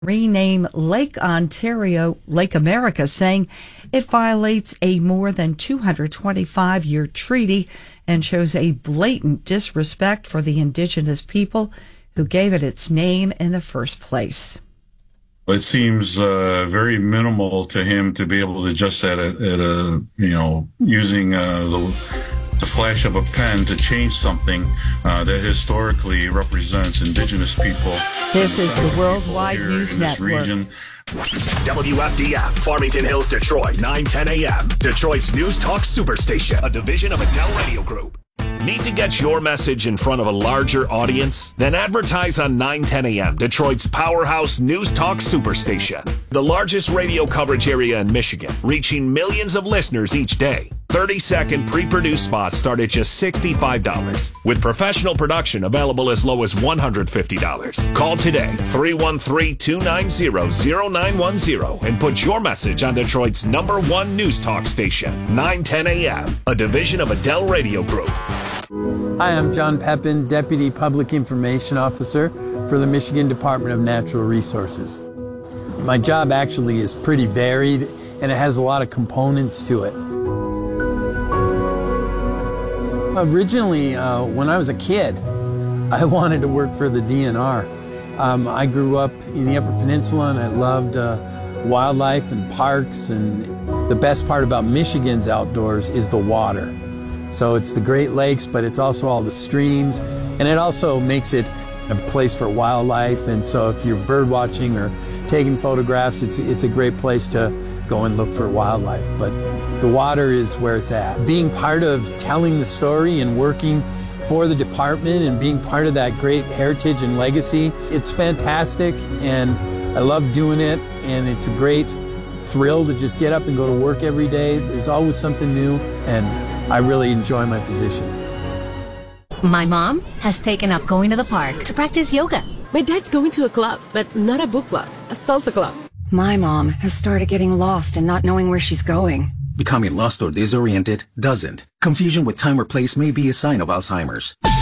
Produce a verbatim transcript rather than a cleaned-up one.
rename Lake Ontario Lake America, saying it violates a more than two hundred twenty-five year treaty and shows a blatant disrespect for the Indigenous people who gave it its name in the first place. It seems uh, very minimal to him to be able to just at a, at a you know, using uh, the, the flash of a pen to change something uh, that historically represents Indigenous people. This is the Worldwide News Network. W F D F, Farmington Hills, Detroit, nine ten a.m. Detroit's News Talk Superstation, a division of Adele Radio Group. Need to get your message in front of a larger audience? Then advertise on nine ten a.m., Detroit's powerhouse News Talk Superstation. The largest radio coverage area in Michigan, reaching millions of listeners each day. thirty second pre-produced spots start at just sixty-five dollars, with professional production available as low as one hundred fifty dollars. Call today, three one three, two nine zero, zero nine one zero, and put your message on Detroit's number one News Talk station, nine ten a.m., a division of Adele Radio Group. Hi, I'm John Pepin, Deputy Public Information Officer for the Michigan Department of Natural Resources. My job actually is pretty varied, and it has a lot of components to it. Originally, uh, when I was a kid, I wanted to work for the D N R. Um, I grew up in the Upper Peninsula, and I loved uh, wildlife and parks, and the best part about Michigan's outdoors is the water. So it's the Great Lakes, but it's also all the streams, and it also makes it a place for wildlife. And so if you're bird watching or taking photographs, it's, it's a great place to go and look for wildlife. But the water is where it's at. Being part of telling the story and working for the department and being part of that great heritage and legacy, it's fantastic, and I love doing it, and it's a great thrill to just get up and go to work every day. There's always something new, and I really enjoy my position. My mom has taken up going to the park to practice yoga. My dad's going to a club, but not a book club, a salsa club. My mom has started getting lost and not knowing where she's going. Becoming lost or disoriented doesn't. Confusion with time or place may be a sign of Alzheimer's.